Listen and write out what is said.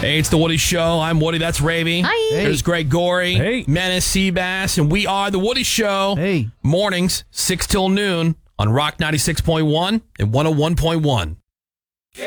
Hey, it's the Woody Show. I'm Woody. That's Ravy. Hi. There's Greg Gorey. Hey. Menace Seabass. And we are the Woody Show. Hey. Mornings, 6 till noon on Rock 96.1 and 101.1.